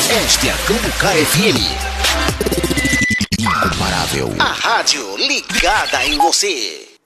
Esta é a Cambucar FM. Incomparável. A rádio ligada em você.